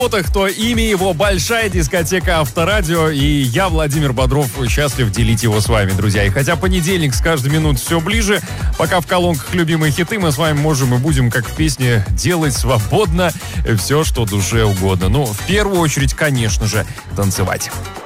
то имя его большая дискотека Авторадио, и я, Владимир Бодров, счастлив делить его с вами, друзья. И хотя понедельник с каждой минутой все ближе, пока в колонках любимые хиты, мы с вами можем и будем, как в песне, делать свободно все, что душе угодно. Ну, в первую очередь, конечно же, танцевать.